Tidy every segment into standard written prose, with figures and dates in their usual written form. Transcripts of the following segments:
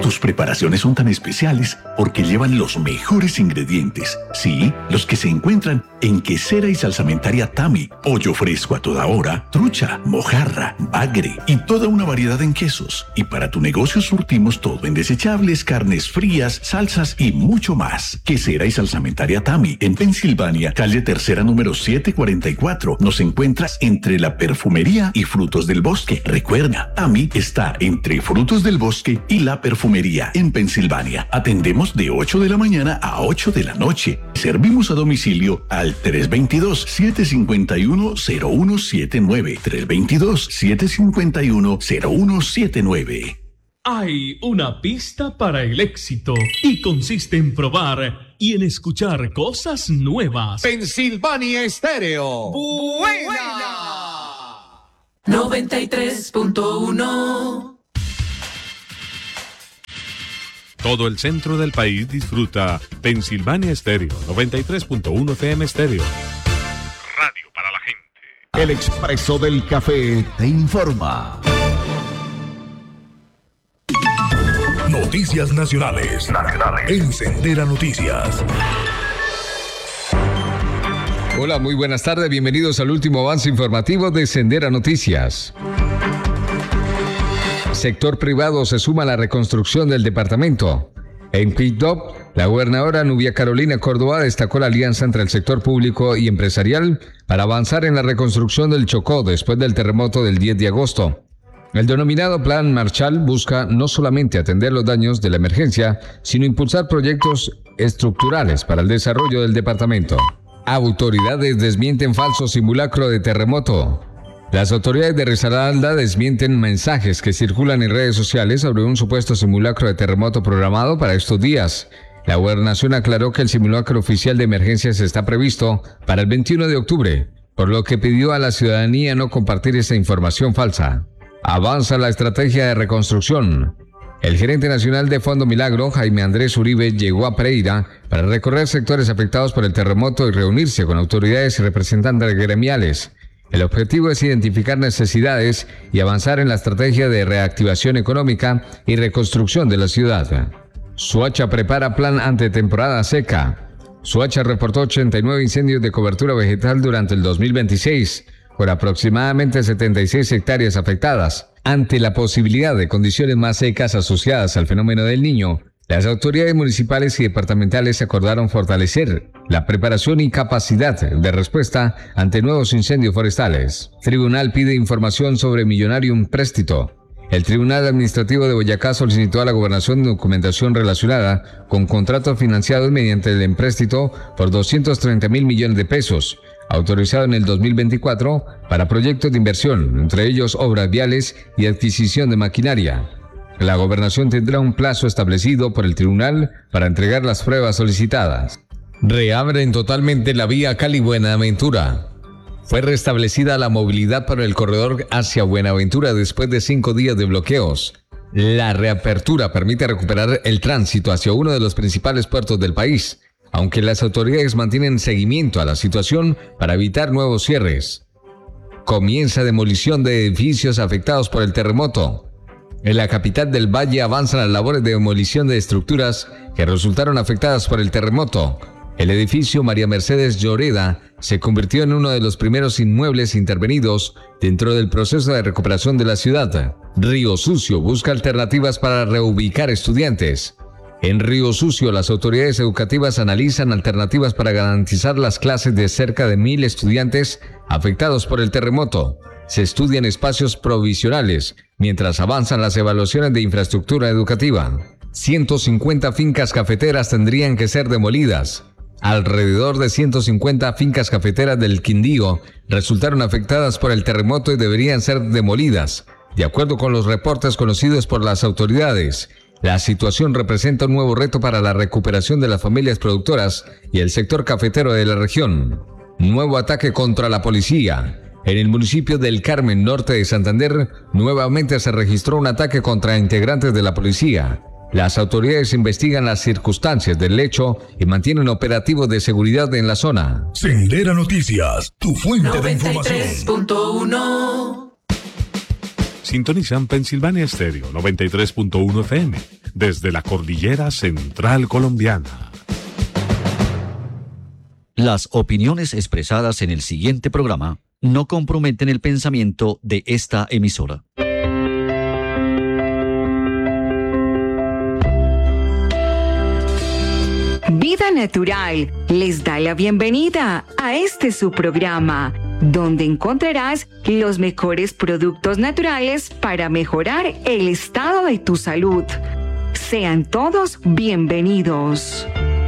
Sus preparaciones son tan especiales porque llevan los mejores ingredientes. Sí, los que se encuentran en Quesera y Salsamentaria Tami. Pollo fresco a toda hora, trucha, mojarra, bagre y toda una variedad en quesos. Y para tu negocio surtimos todo en desechables, carnes frías, salsas y mucho más. Quesera y Salsamentaria Tami, en Pensilvania, calle Tercera número 744. Nos encuentras entre la perfumería y frutos del bosque. Recuerda, Tami está entre frutos del bosque y la perfumería en Pensilvania. Atendemos de 8 de la mañana a 8 de la noche. Servimos a domicilio al 322-751-0179. 322-751-0179. Hay una pista para el éxito y consiste en probar y en escuchar cosas nuevas. Pensilvania Estéreo. ¡Buena! 93.1. Todo el centro del país disfruta Pensilvania Estéreo, 93.1 FM Estéreo. Radio para la gente. El Expreso del Café te informa. Noticias nacionales. En Sendera Noticias. Hola, muy buenas tardes. Bienvenidos al último avance informativo de Sendera Noticias. Sector privado se suma a la reconstrucción del departamento. En Quibdó, la gobernadora Nubia Carolina Córdoba destacó la alianza entre el sector público y empresarial para avanzar en la reconstrucción del Chocó después del terremoto del 10 de agosto. El denominado Plan Marshall busca no solamente atender los daños de la emergencia, sino impulsar proyectos estructurales para el desarrollo del departamento. Autoridades desmienten falso simulacro de terremoto. Las autoridades de Risaralda desmienten mensajes que circulan en redes sociales sobre un supuesto simulacro de terremoto programado para estos días. La gobernación aclaró que el simulacro oficial de emergencias está previsto para el 21 de octubre, por lo que pidió a la ciudadanía no compartir esta información falsa. Avanza la estrategia de reconstrucción. El gerente nacional de Fondo Milagro, Jaime Andrés Uribe, llegó a Pereira para recorrer sectores afectados por el terremoto y reunirse con autoridades y representantes gremiales. El objetivo es identificar necesidades y avanzar en la estrategia de reactivación económica y reconstrucción de la ciudad. Soacha prepara plan ante temporada seca. Soacha reportó 89 incendios de cobertura vegetal durante el 2026, con aproximadamente 76 hectáreas afectadas. Ante la posibilidad de condiciones más secas asociadas al fenómeno del Niño, las autoridades municipales y departamentales acordaron fortalecer la preparación y capacidad de respuesta ante nuevos incendios forestales. Tribunal pide información sobre millonario empréstito. El Tribunal Administrativo de Boyacá solicitó a la Gobernación documentación relacionada con contratos financiados mediante el empréstito por 230.000 millones de pesos, autorizado en el 2024 para proyectos de inversión, entre ellos obras viales y adquisición de maquinaria. La gobernación tendrá un plazo establecido por el tribunal para entregar las pruebas solicitadas. Reabren totalmente la vía Cali-Buenaventura. Fue restablecida la movilidad para el corredor hacia Buenaventura después de 5 días de bloqueos. La reapertura permite recuperar el tránsito hacia uno de los principales puertos del país, aunque las autoridades mantienen seguimiento a la situación para evitar nuevos cierres. Comienza demolición de edificios afectados por el terremoto. En la capital del Valle avanzan las labores de demolición de estructuras que resultaron afectadas por el terremoto. El edificio María Mercedes Lloreda se convirtió en uno de los primeros inmuebles intervenidos dentro del proceso de recuperación de la ciudad. Río Sucio busca alternativas para reubicar estudiantes. En Río Sucio, las autoridades educativas analizan alternativas para garantizar las clases de cerca de 1.000 estudiantes afectados por el terremoto. Se estudian espacios provisionales, mientras avanzan las evaluaciones de infraestructura educativa. 150 fincas cafeteras tendrían que ser demolidas. Alrededor de 150 fincas cafeteras del Quindío resultaron afectadas por el terremoto y deberían ser demolidas, de acuerdo con los reportes conocidos por las autoridades. La situación representa un nuevo reto para la recuperación de las familias productoras y el sector cafetero de la región. Nuevo ataque contra la policía. En el municipio del Carmen, norte de Santander, nuevamente se registró un ataque contra integrantes de la policía. Las autoridades investigan las circunstancias del hecho y mantienen operativos de seguridad en la zona. Sendera Noticias, tu fuente de información. 93.1. Sintonizan Pensilvania Estéreo, 93.1 FM. desde la cordillera central colombiana. Las opiniones expresadas en el siguiente programa no comprometen el pensamiento de esta emisora. Vida Natural les da la bienvenida a este su programa, donde encontrarás los mejores productos naturales para mejorar el estado de tu salud. Sean todos bienvenidos.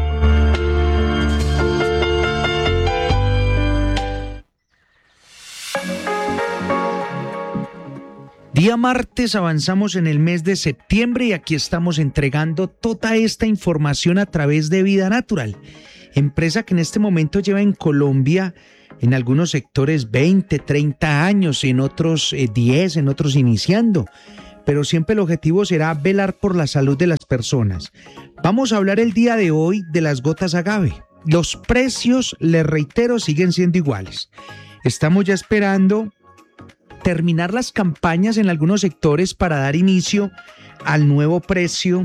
Día martes avanzamos en el mes de septiembre y aquí estamos entregando toda esta información a través de Vida Natural, empresa que en este momento lleva en Colombia en algunos sectores 20, 30 años, en otros 10, en otros iniciando, pero siempre el objetivo será velar por la salud de las personas. Vamos a hablar el día de hoy de las gotas agave. Los precios, les reitero, siguen siendo iguales. Estamos ya esperando terminar las campañas en algunos sectores para dar inicio al nuevo precio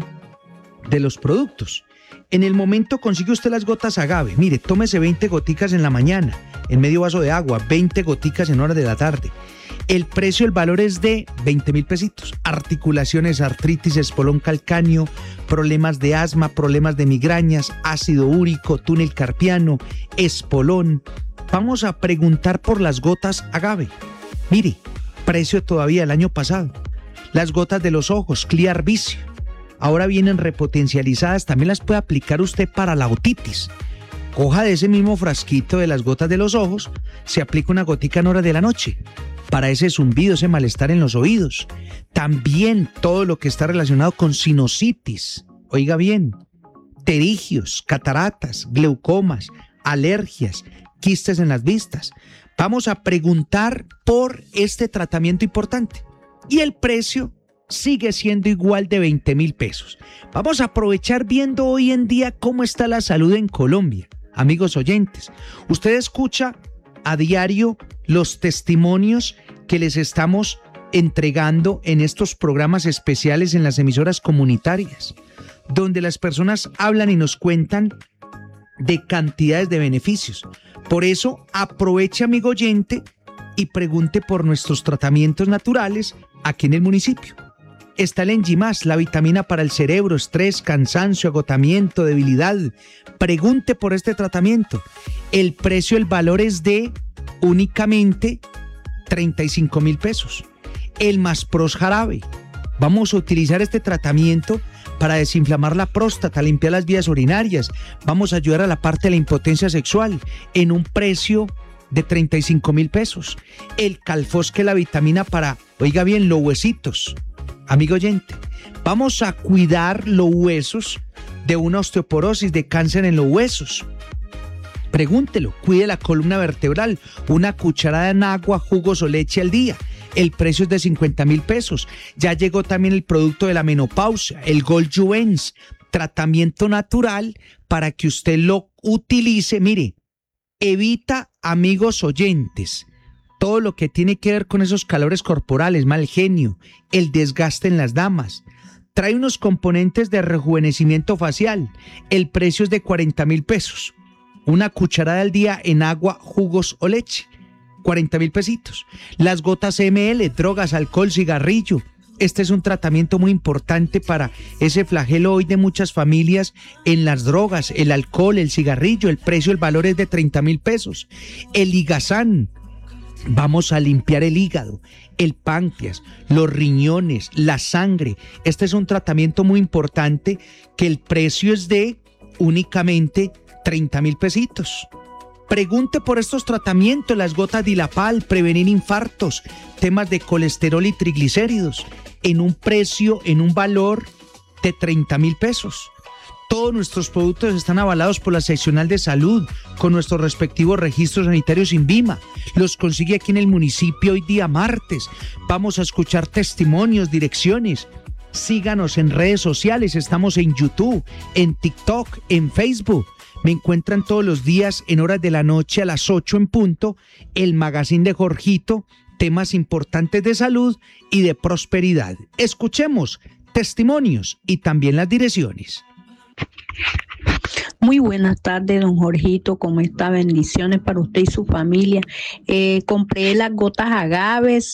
de los productos. En el momento consigue usted las gotas agave. Mire, tómese 20 goticas en la mañana, en medio vaso de agua, 20 goticas en horas de la tarde. El precio, el valor es de 20,000 pesitos. Articulaciones, artritis, espolón calcáneo, problemas de asma, problemas de migrañas, ácido úrico, túnel carpiano, espolón. Vamos a preguntar por las gotas agave. Mire, precio todavía del año pasado. Las gotas de los ojos, Clear Vision. Ahora vienen repotencializadas, también las puede aplicar usted para la otitis. Coja de ese mismo frasquito de las gotas de los ojos, se aplica una gotica en horas de la noche, para ese zumbido, ese malestar en los oídos. También todo lo que está relacionado con sinusitis, oiga bien, pterigios, cataratas, glaucomas, alergias, quistes en las vistas. Vamos a preguntar por este tratamiento importante y el precio sigue siendo igual de 20,000 pesos. Vamos a aprovechar viendo hoy en día cómo está la salud en Colombia. Amigos oyentes, usted escucha a diario los testimonios que les estamos entregando en estos programas especiales en las emisoras comunitarias, donde las personas hablan y nos cuentan de cantidades de beneficios. Por eso, aproveche, amigo oyente, y pregunte por nuestros tratamientos naturales aquí en el municipio. Está el Enjimás, la vitamina para el cerebro, estrés, cansancio, agotamiento, debilidad. Pregunte por este tratamiento. El precio, el valor es de únicamente 35,000 pesos. El Maspros jarabe. Vamos a utilizar este tratamiento para desinflamar la próstata, limpiar las vías urinarias. Vamos a ayudar a la parte de la impotencia sexual en un precio de 35,000 pesos. El Calfosque, la vitamina para, oiga bien, los huesitos. Amigo oyente, vamos a cuidar los huesos de una osteoporosis, de cáncer en los huesos. Pregúntelo, cuide la columna vertebral, una cucharada en agua, jugos o leche al día. El precio es de 50,000 pesos. Ya llegó también el producto de la menopausia, el Gold Juvenz, tratamiento natural para que usted lo utilice. Mire, evita, amigos oyentes, todo lo que tiene que ver con esos calores corporales, mal genio, el desgaste en las damas. Trae unos componentes de rejuvenecimiento facial. El precio es de 40,000 pesos. Una cucharada al día en agua, jugos o leche. 40,000 pesitos. Las gotas ML, drogas, alcohol, cigarrillo. Este es un tratamiento muy importante para ese flagelo hoy de muchas familias en las drogas, el alcohol, el cigarrillo. El precio, el valor es de 30,000 pesos. El Ligazán. Vamos a limpiar el hígado, el páncreas, los riñones, la sangre. Este es un tratamiento muy importante que el precio es de únicamente 30,000 pesitos. Pregunte por estos tratamientos, las gotas Dilapal, prevenir infartos, temas de colesterol y triglicéridos, en un precio, en un valor de 30,000 pesos. Todos nuestros productos están avalados por la seccional de salud, con nuestros respectivos registros sanitarios INVIMA. Los consigue aquí en el municipio hoy día martes. Vamos a escuchar testimonios, direcciones. Síganos en redes sociales, estamos en YouTube, en TikTok, en Facebook. Me encuentran todos los días en horas de la noche a las 8 en punto, el magazine de Jorgito, temas importantes de salud y de prosperidad. Escuchemos testimonios y también las direcciones. Muy buenas tardes, don Jorgito. ¿Cómo está? Bendiciones para usted y su familia. Compré las gotas agaves,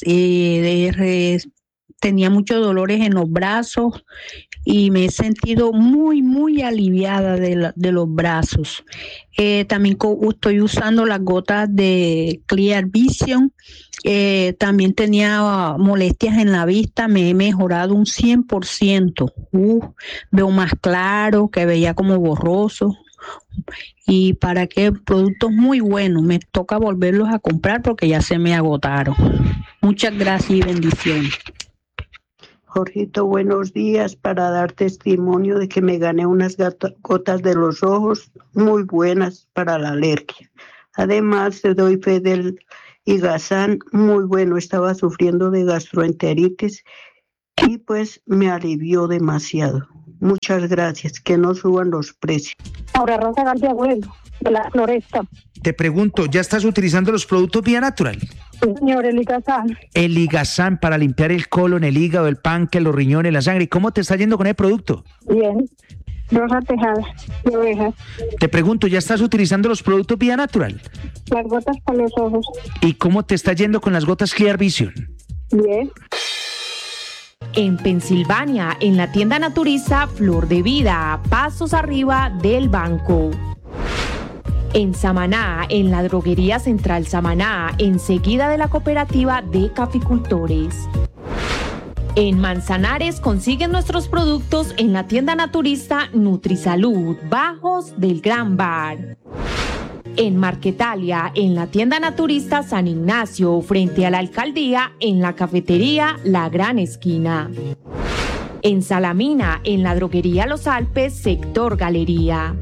tenía muchos dolores en los brazos y me he sentido muy aliviada de los brazos. También estoy usando las gotas de Clear Vision. También tenía molestias en la vista, me he mejorado un 100%. Veo más claro, que veía como borroso. Y para qué, productos muy buenos, me toca volverlos a comprar porque ya se me agotaron. Muchas gracias y bendiciones. Jorgito, buenos días, para dar testimonio de que me gané unas gotas de los ojos muy buenas para la alergia. Además, te doy fe del Higazán, muy bueno, estaba sufriendo de gastroenteritis y pues me alivió demasiado. Muchas gracias, que no suban los precios. Ahora Rosa García Abuelo, de la Floresta. Te pregunto, ¿ya estás utilizando los productos Vía Natural? Sí, señor, el Higazán. El Higazán para limpiar el colon, el hígado, el páncreas, los riñones, la sangre. ¿Cómo te está yendo con el producto? Bien. Rosa Tejada, de ovejas. Te pregunto, ¿ya estás utilizando los productos Vía Natural? Las gotas para los ojos. ¿Y cómo te está yendo con las gotas Clear Vision? Bien. En Pensilvania, en la tienda naturista Flor de Vida, pasos arriba del banco. En Samaná, en la droguería Central Samaná, enseguida de la cooperativa de caficultores. En Manzanares consiguen nuestros productos en la tienda naturista Nutrisalud, bajos del Gran Bar. En Marquetalia, en la tienda naturista San Ignacio, frente a la alcaldía, en la cafetería La Gran Esquina. En Salamina, en la droguería Los Alpes, sector Galería.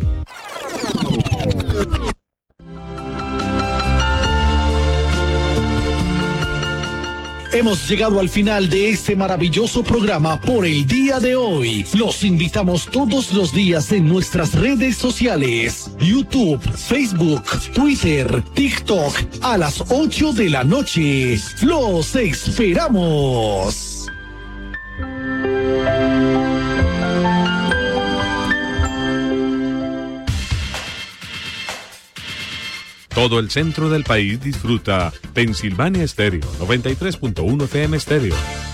Hemos llegado al final de este maravilloso programa por el día de hoy. Los invitamos todos los días en nuestras redes sociales: YouTube, Facebook, Twitter, TikTok, a las 8 de la noche. ¡Los esperamos! Todo el centro del país disfruta Pensilvania Estéreo 93.1 FM Estéreo.